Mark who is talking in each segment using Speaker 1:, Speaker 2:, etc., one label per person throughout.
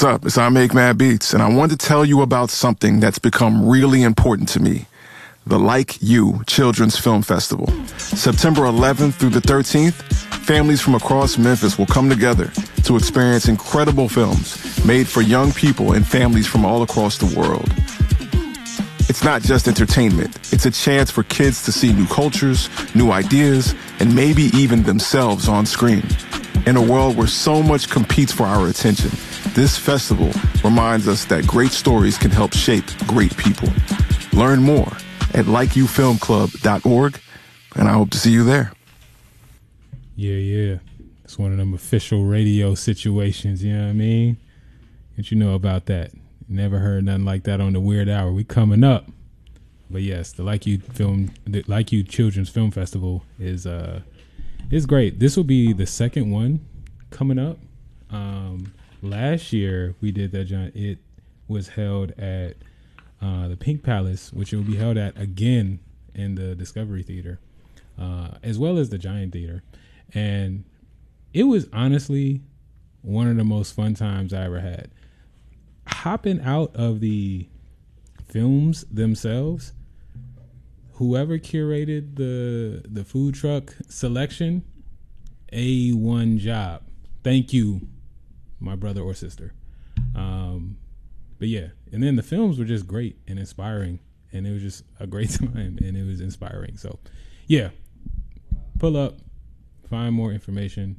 Speaker 1: up? It's I Make Mad Beats, and I wanted to tell you about something that's become really important to me. The Like You Children's Film Festival. September 11th through the 13th, families from across Memphis will come together to experience incredible films made for young people and families from all across the world. It's not just entertainment. It's a chance for kids to see new cultures, new ideas, and maybe even themselves on screen. In a world where so much competes for our attention, this festival reminds us that great stories can help shape great people. Learn more at likeyoufilmclub.org, and I hope to see you there.
Speaker 2: Yeah. It's one of them official radio situations, you know what I mean? What you know about that? Never heard nothing like that on the Weird Hour. We coming up. But yes, the Like You Children's Film Festival is great. This will be the second one coming up. Last year we did that, John. It was held at the Pink Palace, which it will be held at again in the Discovery Theater, as well as the Giant Theater. And it was honestly one of the most fun times I ever had. Hopping out of the films themselves, whoever curated the food truck selection, A1 job. Thank you, my brother or sister. But yeah, and then the films were just great and inspiring, and it was just a great time, and it was inspiring. So yeah, pull up, find more information.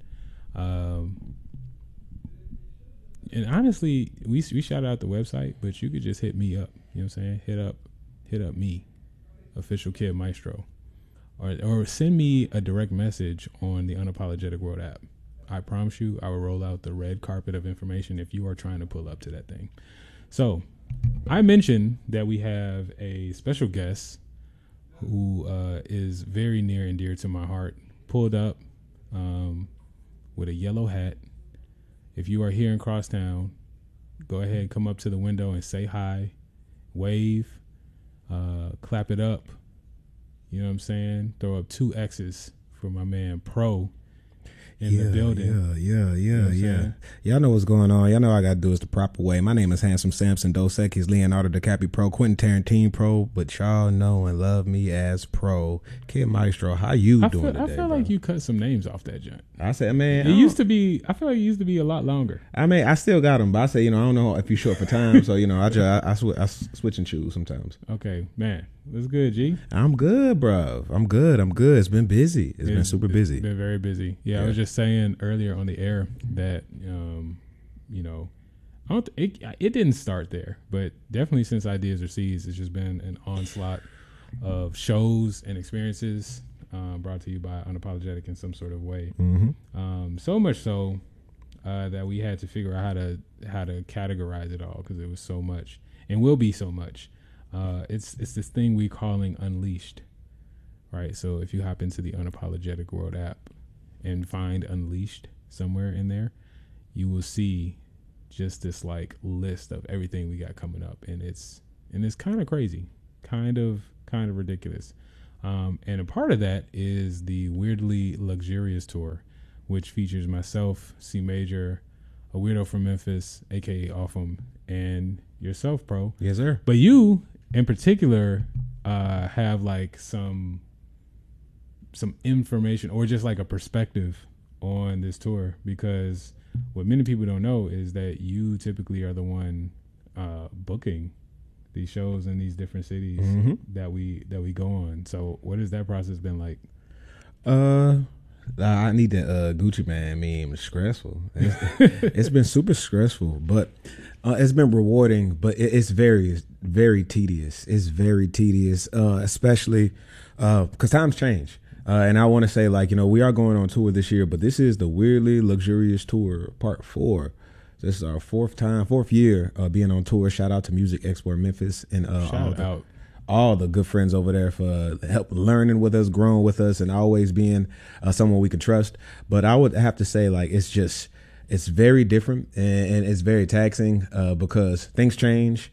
Speaker 2: And honestly, we shout out the website, but you could just hit me up. You know what I'm saying? Hit up me, Official Kid Maestro, or send me a direct message on the Unapologetic World app. I promise you, I will roll out the red carpet of information if you are trying to pull up to that thing. So, I mentioned that we have a special guest who is very near and dear to my heart. Pulled up with a yellow hat. If you are here in Crosstown, go ahead, come up to the window and say hi, wave, clap it up. You know what I'm saying? Throw up 2 X's for my man Pro in the building.
Speaker 3: Yeah. Y'all know what's going on. Y'all know all I gotta do is the proper way. My name is Handsome Samson Dos Equis, Leonardo DiCaprio Pro, Quentin Tarantino Pro, but y'all know and love me as Pro. Kid Maestro, how you doing today?
Speaker 2: I feel like you cut some names off that joint.
Speaker 3: I said, man,
Speaker 2: it used to be. I feel like it used to be a lot longer.
Speaker 3: I mean, I still got them, but I say, I don't know if you short for time, so I switch and choose sometimes.
Speaker 2: Okay, man, what's good, G?
Speaker 3: I'm good, bro. I'm good. It's been busy. It's been super busy.
Speaker 2: It's been very busy. Yeah, I was just saying earlier on the air that it didn't start there, but definitely since Ideas Are Seeds, it's just been an onslaught of shows and experiences brought to you by Unapologetic in some sort of way.
Speaker 3: Mm-hmm.
Speaker 2: So much so that we had to figure out how to categorize it all, because it was so much and will be so much. It's this thing we calling Unleashed, right? So if you hop into the Unapologetic World app and find Unleashed somewhere in there, you will see just this like list of everything we got coming up, and it's kind of crazy, kind of ridiculous. And a part of that is the Weirdly Luxurious tour, which features myself, C Major, a weirdo from Memphis, aka Offum, and yourself, Pro.
Speaker 3: Yes, sir.
Speaker 2: But you in particular have like some information or just like a perspective on this tour, because what many people don't know is that you typically are the one booking these shows in these different cities that we go on. So what has that process been like?
Speaker 3: I need that Gucci Man meme. It's stressful. It's been super stressful, but it's been rewarding. But it's very, very tedious. It's very tedious, especially because times change. And I want to say, we are going on tour this year, but this is the Weirdly Luxurious Tour Part 4. This is our fourth year being on tour. Shout out to Music Export Memphis and all the good friends over there for help learning with us, growing with us, and always being someone we can trust. But I would have to say, it's very different and it's very taxing because things change.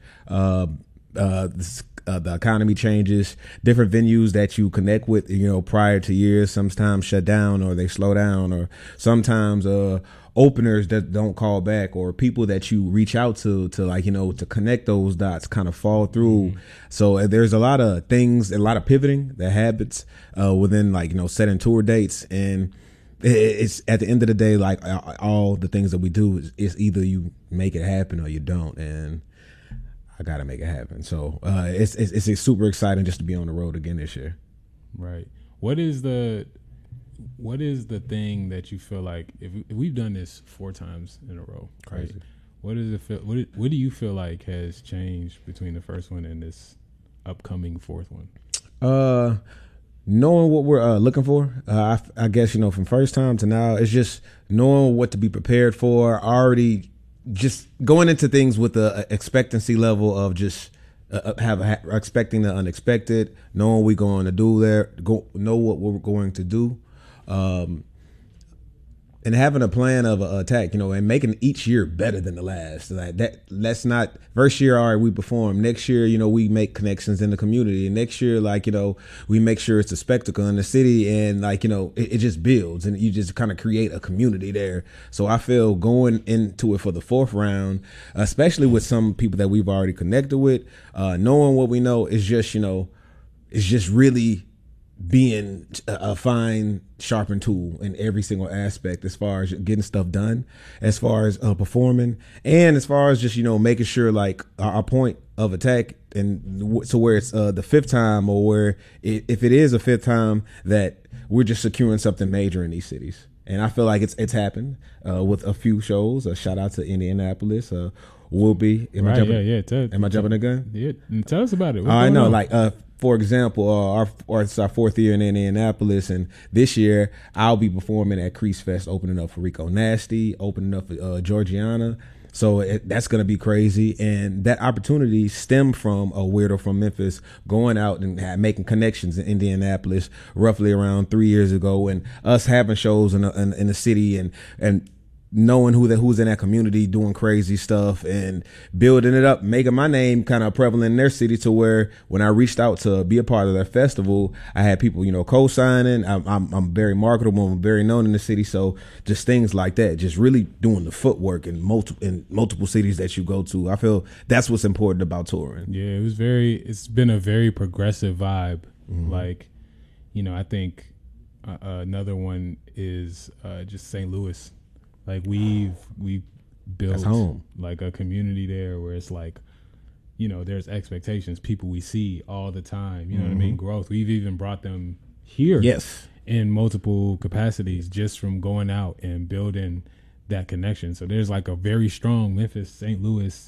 Speaker 3: The economy changes, different venues that you connect with, prior to years, sometimes shut down or they slow down, or sometimes openers that don't call back, or people that you reach out to like, to connect those dots kind of fall through. So there's a lot of things, a lot of pivoting that happens within like, setting tour dates. And it's at the end of the day, like all the things that we do is either you make it happen or you don't. And I got to make it happen. So it's super exciting just to be on the road again this year.
Speaker 2: Right. What is the thing that you feel like if we've done this 4 times in a row, right?
Speaker 3: Crazy.
Speaker 2: What does it feel? What do you feel like has changed between the first one and this upcoming 4th one?
Speaker 3: Knowing what we're looking for. I guess from first time to now, it's just knowing what to be prepared for. Already just going into things with a expectancy level of just expecting the unexpected, knowing what we're going to do there, know what we're going to do, and having a plan of an attack, and making each year better than the last. Like that's not first year, all right, we perform. Next year, we make connections in the community. And next year, like, we make sure it's a spectacle in the city, and like, it just builds, and you just kind of create a community there. So I feel going into it for the 4th round, especially with some people that we've already connected with, knowing what we know is just, it's just really being a fine sharpened tool in every single aspect, as far as getting stuff done, as far as performing, and as far as just making sure like our point of attack, and so where it's the 5th time, or where if it is a 5th time, that we're just securing something major in these cities. And I feel like it's happened with a few shows. A shout out to Indianapolis. Will be. Am I jumping the gun?
Speaker 2: Yeah, tell us about it.
Speaker 3: I know, like for example, it's our 4th year in Indianapolis, and this year I'll be performing at Crease Fest, opening up for Rico Nasty, opening up for Georgiana. So that's going to be crazy. And that opportunity stemmed from a weirdo from Memphis going out and making connections in Indianapolis roughly around 3 years ago, and us having shows in the city and knowing who's in that community doing crazy stuff and building it up, making my name kind of prevalent in their city, to where when I reached out to be a part of their festival, I had people, co-signing. I'm very marketable. I'm very known in the city. So just things like that, just really doing the footwork in multiple cities that you go to. I feel that's what's important about touring.
Speaker 2: Yeah, it's been a very progressive vibe. Mm-hmm. Like, I think another one is just St. Louis. Like we built like a community there where it's like, there's expectations, people we see all the time, what I mean? Growth. We've even brought them here,
Speaker 3: yes,
Speaker 2: in multiple capacities, just from going out and building that connection. So there's like a very strong Memphis, St. Louis,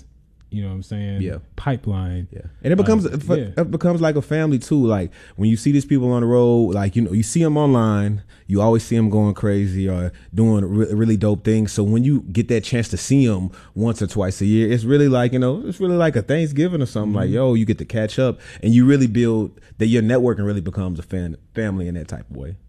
Speaker 2: pipeline.
Speaker 3: Yeah. And it becomes like a family too. Like when you see these people on the road, like, you see them online, you always see them going crazy or doing really dope things. So when you get that chance to see them once or twice a year, it's really like, it's really like a Thanksgiving or something. Like, you get to catch up, and you really build that your networking really becomes a family in that type of way.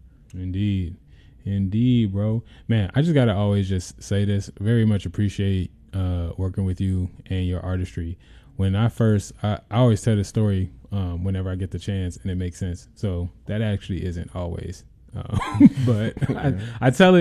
Speaker 2: Indeed, bro. Man, I just got to always just say this. Very much appreciate working with you and your artistry. When I always tell the story whenever I get the chance, and it makes sense. So that actually isn't always, but I tell it